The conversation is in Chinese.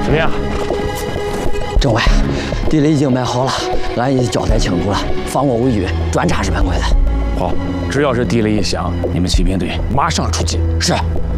怎么样？ 政委，地雷已经买好了，俺已经交代清楚了，放我回去专查10万块的。 好，只要是地雷一响，你们骑兵队马上出击。 是。